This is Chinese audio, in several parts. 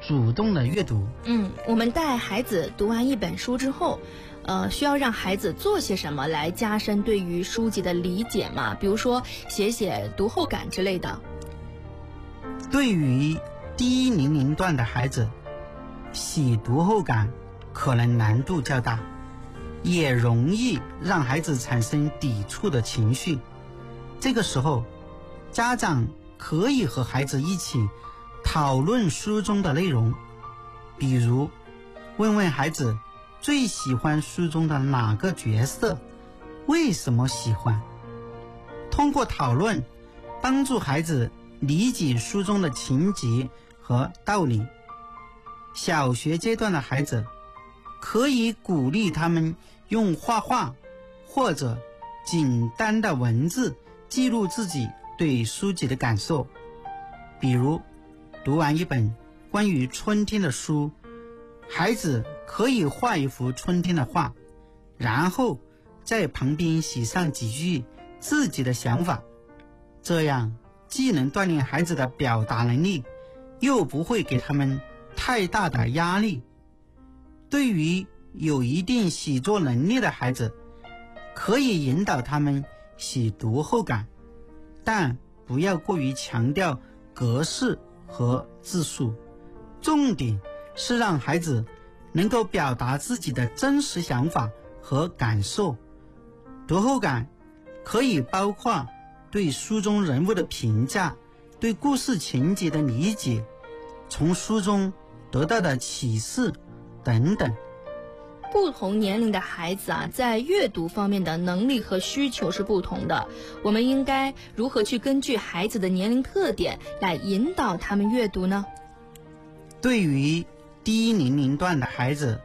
主动的阅读。 我们带孩子读完一本书之后，需要让孩子做些什么来加深对于书籍的理解吗？比如说写写读后感之类的。 对于低年龄段的孩子，写读后感可能难度较大，也容易让孩子产生抵触的情绪。这个时候，家长可以和孩子一起讨论书中的内容，比如问问孩子最喜欢书中的哪个角色，为什么喜欢。通过讨论，帮助孩子理解书中的情节和道理。小学阶段的孩子，可以鼓励他们用画画或者简单的文字记录自己对书籍的感受。比如读完一本关于春天的书，孩子可以画一幅春天的画，然后在旁边写上几句自己的想法，这样既能锻炼孩子的表达能力，又不会给他们太大的压力。对于有一定写作能力的孩子，可以引导他们写读后感，但不要过于强调格式和字数，重点是让孩子能够表达自己的真实想法和感受。读后感可以包括对书中人物的评价，对故事情节的理解，从书中得到的启示等等。 不同年龄的孩子在阅读方面的能力和需求是不同的，我们应该如何去根据孩子的年龄特点来引导他们阅读呢？ 对于低年龄段的孩子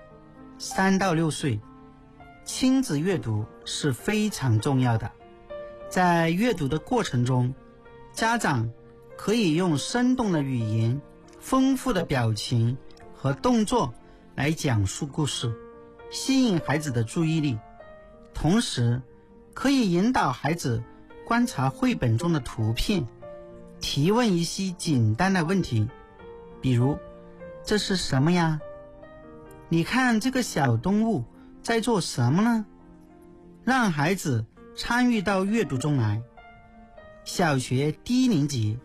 ，3到6岁，亲子阅读是非常重要的。在阅读的过程中，家长可以用生动的语言、丰富的表情和动作来讲述故事，吸引孩子的注意力。同时可以引导孩子观察绘本中的图片，提问一些简单的问题，比如这是什么呀？你看这个小动物在做什么呢？让孩子参与到阅读中来。小学低年级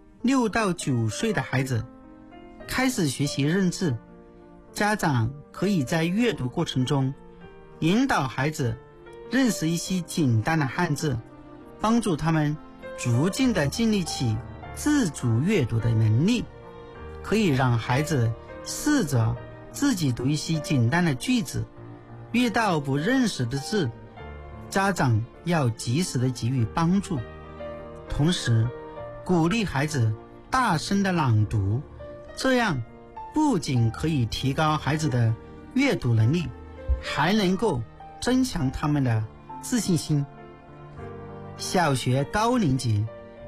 6到9岁的孩子开始学习认字，家长可以在阅读过程中引导孩子认识一些简单的汉字，帮助他们逐渐地建立起自主阅读的能力。可以让孩子试着自己读一些简单的句子，遇到不认识的字，家长要及时的给予帮助。同时鼓励孩子大声的朗读，这样不仅可以提高孩子的阅读能力，还能够增强他们的自信心。小学高年级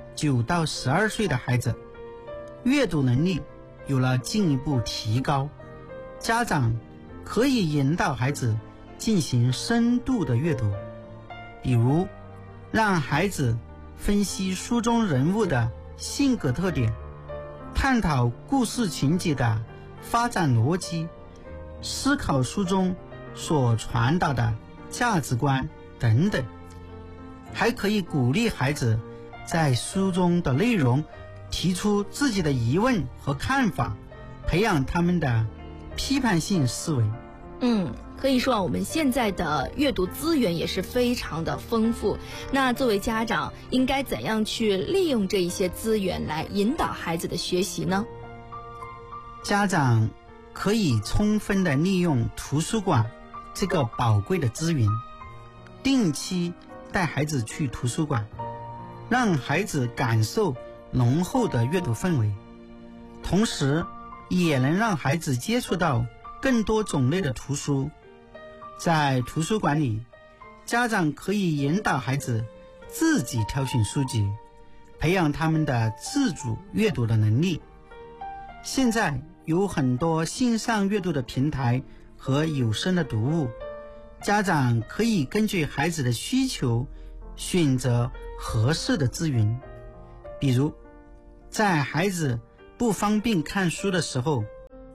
9到12岁的孩子，阅读能力有了进一步提高，家长可以引导孩子进行深度的阅读，比如让孩子分析书中人物的性格特点，探讨故事情节的发展逻辑，思考书中所传达的价值观等等。还可以鼓励孩子在书中的内容提出自己的疑问和看法，培养他们的批判性思维。 可以说我们现在的阅读资源也是非常的丰富，那作为家长应该怎样去利用这一些资源来引导孩子的学习呢？ 家长可以充分的利用图书馆这个宝贵的资源，定期带孩子去图书馆，让孩子感受浓厚的阅读氛围，同时也能让孩子接触到更多种类的图书。在图书馆里，家长可以引导孩子自己挑选书籍，培养他们的自主阅读的能力。现在有很多线上阅读的平台和有声的读物，家长可以根据孩子的需求选择合适的资源。比如在孩子不方便看书的时候，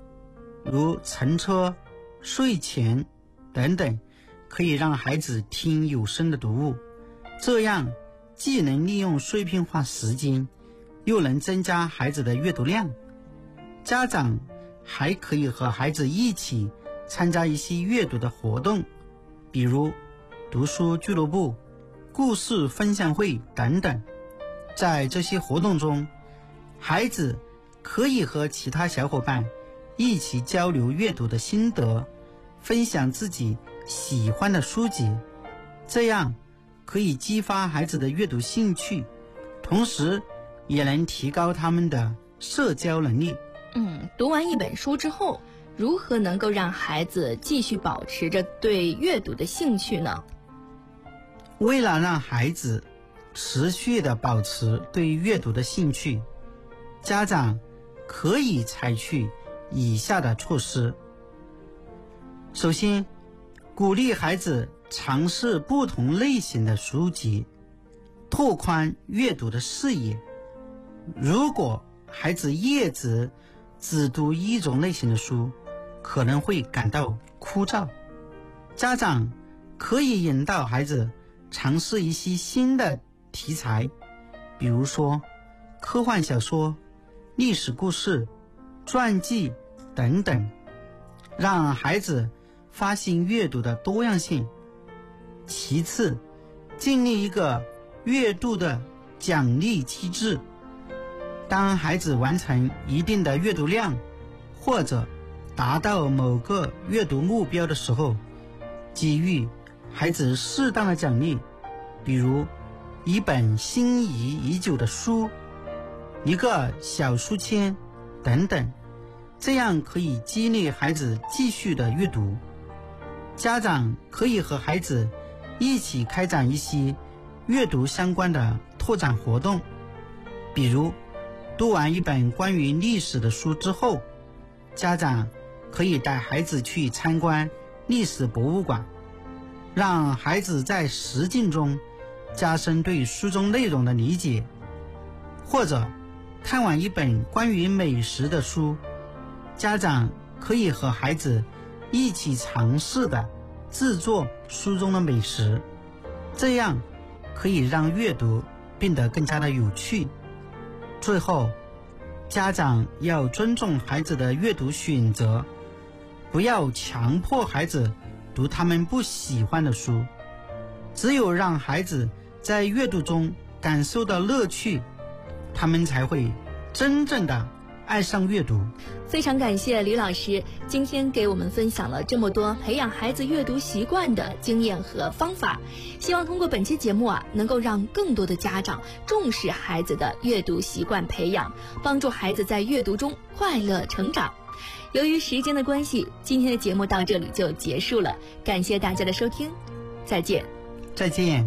如乘车、睡前等等，可以让孩子听有声的读物，这样既能利用碎片化时间，又能增加孩子的阅读量。家长还可以和孩子一起参加一些阅读的活动，比如读书俱乐部、故事分享会等等。在这些活动中，孩子可以和其他小伙伴一起交流阅读的心得，分享自己喜欢的书籍，这样可以激发孩子的阅读兴趣，同时也能提高他们的社交能力。 读完一本书之后，如何能够让孩子继续保持着对阅读的兴趣呢？ 为了让孩子持续地保持对阅读的兴趣，家长可以采取以下的措施。首先，鼓励孩子尝试不同类型的书籍，拓宽阅读的视野。如果孩子一直只读一种类型的书，可能会感到枯燥。家长可以引导孩子尝试一些新的题材，比如说科幻小说、历史故事、传记等等，让孩子发现阅读的多样性。其次，建立一个阅读的奖励机制，当孩子完成一定的阅读量，或者达到某个阅读目标的时候，给予孩子适当的奖励，比如一本心仪已久的书、一个小书签等等，这样可以激励孩子继续的阅读。家长可以和孩子一起开展一些阅读相关的拓展活动，比如读完一本关于历史的书之后，家长可以带孩子去参观历史博物馆，让孩子在实践中加深对书中内容的理解。或者看完一本关于美食的书，家长可以和孩子一起尝试的制作书中的美食，这样可以让阅读变得更加的有趣。最后，家长要尊重孩子的阅读选择，不要强迫孩子读他们不喜欢的书。只有让孩子在阅读中感受到乐趣，他们才会真正的爱上阅读。 非常感谢李老师今天给我们分享了这么多培养孩子阅读习惯的经验和方法，希望通过本期节目能够让更多的家长重视孩子的阅读习惯培养，帮助孩子在阅读中快乐成长。由于时间的关系，今天的节目到这里就结束了，感谢大家的收听，再见。 再见。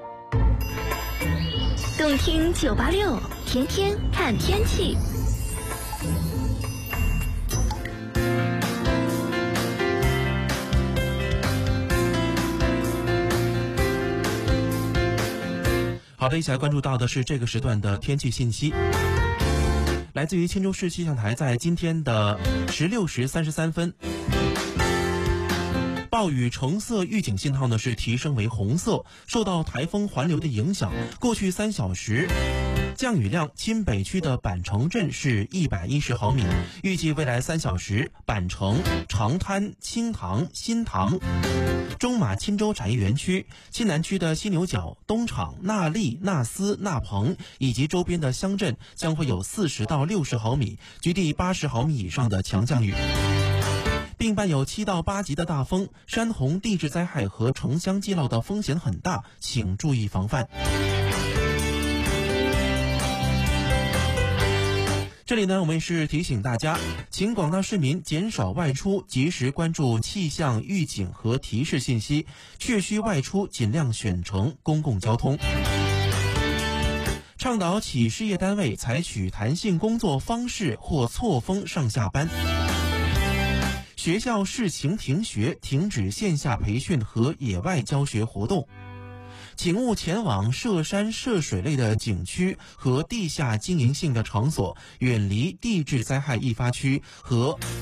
动听986，天天看天气。 好的，一起来关注到的是这个时段的天气信息，来自于青州市气象台在今天的16时33分，暴雨橙色预警信号呢是提升为红色，受到台风环流的影响，过去3小时降雨量，津北区的板城镇是110毫米，预计未来3小时，板城、长滩、青塘、新塘、中马钦州产业园区、西南区的犀牛角、东厂、纳利、纳斯、纳鹏以及周边的乡镇将会有40到60毫米，局地80毫米以上的强降雨，并伴有7到8级的大风，山洪、地质灾害和城乡积涝的风险很大，请注意防范。这里呢，我们是提醒大家，请广大市民减少外出，及时关注气象预警和提示信息，确需外出尽量选乘公共交通。倡导企事业单位采取弹性工作方式或错峰上下班。学校视情停学，停止线下培训和野外教学活动。请勿前往涉山涉水类的景区和地下经营性的场所，远离地质灾害易发区和